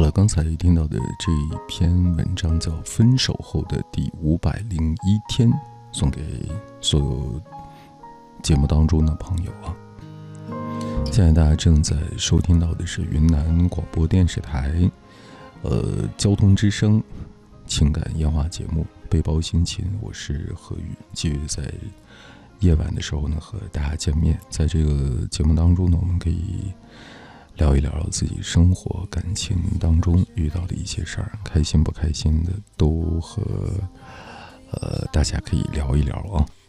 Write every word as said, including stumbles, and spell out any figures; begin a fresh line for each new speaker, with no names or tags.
好了，刚才听到的这一篇文章叫《分手后的第五百零一天》，送给所有节目当中的朋友啊。现在大家正在收听到的是云南广播电视台呃交通之声情感烟花节目《背包心情》，我是何宇，继续在夜晚的时候呢和大家见面。在这个节目当中呢，我们可以聊一聊自己生活感情当中遇到的一些事儿，开心不开心的都和呃大家可以聊一聊啊。